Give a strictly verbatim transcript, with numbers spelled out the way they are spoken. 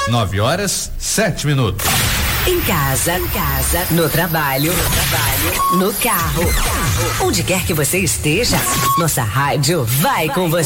nove horas, sete minutos. Em casa, em casa, no trabalho, no trabalho, no carro, no carro. Onde quer que você esteja, nossa rádio vai, vai com você.